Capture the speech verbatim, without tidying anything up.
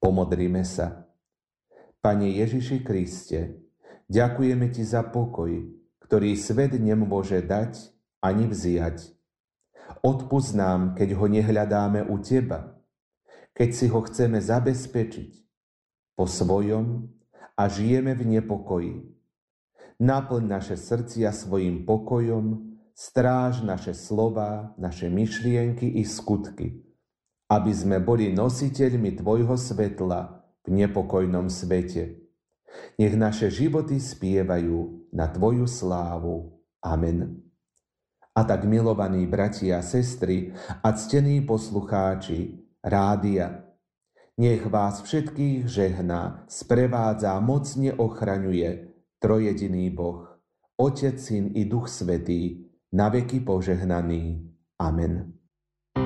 Pomodlíme sa. Pane Ježiši Kriste, ďakujeme Ti za pokoj, ktorý svet nemôže dať ani vziať. Odpusť nám, keď ho nehľadáme u Teba, keď si ho chceme zabezpečiť po svojom a žijeme v nepokoji. Naplň naše srdcia svojim pokojom, stráž naše slová, naše myšlienky i skutky, aby sme boli nositeľmi Tvojho svetla v nepokojnom svete. Nech naše životy spievajú na Tvoju slávu. Amen. A tak, milovaní bratia a sestry a ctení poslucháči rádia, nech vás všetkých žehná, sprevádza, mocne ochraňuje trojediný Boh, Otec, Syn i Duch Svätý, na veky požehnaný. Amen.